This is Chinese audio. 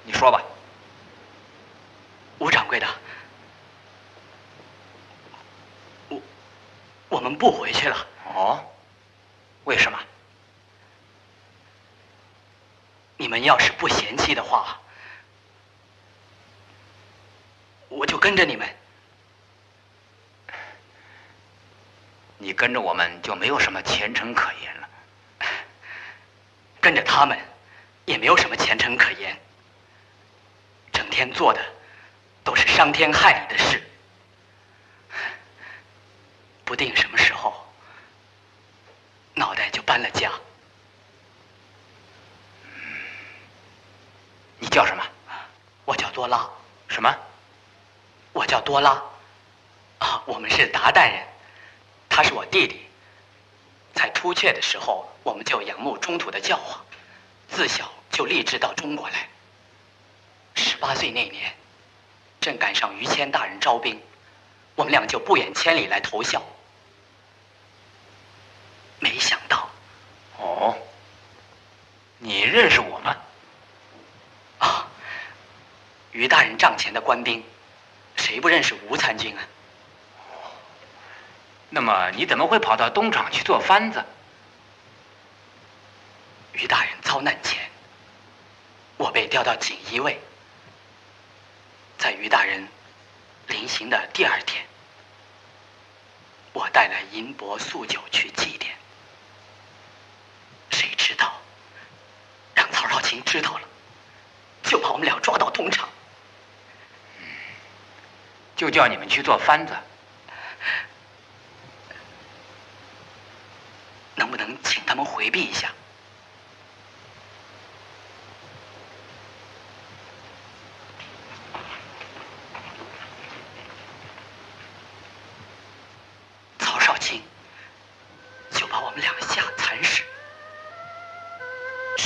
你说吧。 吴掌柜的，我们不回去了。 哦，为什么？ 你们要是不嫌弃的话，我就跟着你们。 你跟着我们就没有什么前程可言了。 跟着他们也没有什么前程可言，整天做的都是伤天害理的事，不定什么时候脑袋就搬了家。 你叫什么？ 我叫多拉。 什么？ 我叫多拉。啊，我们是鞑靼人，他是我弟弟。在突厥的时候，我们就仰慕中土的教化，自小就立志到中国来。18岁那年，正赶上于谦大人招兵，我们俩就不远千里来投效。没想到， 哦，你认识我吗？ 啊，于大人帐前的官兵，谁不认识吴参军啊？ 那么你怎么会跑到东厂去做番子？ 于大人遭难前，我被调到锦衣卫。在于大人临行的第2天，我带来银帛素酒去祭奠。谁知道让曹少卿知道了，就把我们俩抓到东厂。 就叫你们去做番子。 能不能请他们回避一下？